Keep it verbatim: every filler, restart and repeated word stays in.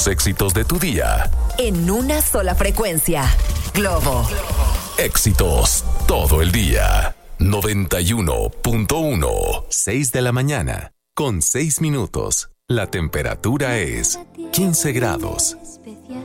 Los éxitos de tu día. En una sola frecuencia. Globo. Éxitos todo el día. noventa y uno punto uno. seis de la mañana. Con seis minutos. La temperatura es quince grados.